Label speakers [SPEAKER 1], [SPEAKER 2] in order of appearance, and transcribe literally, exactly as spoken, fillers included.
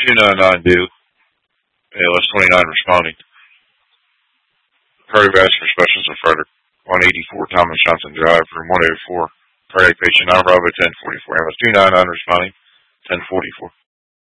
[SPEAKER 1] two nine nine due. A L S twenty-nine responding. Cardiovascular specialist in Frederick. one eighty-four Thomas Johnson Drive, room one oh four. Cardiac patient nine Bravo ten forty-four. A L S two nine nine responding. ten forty-four.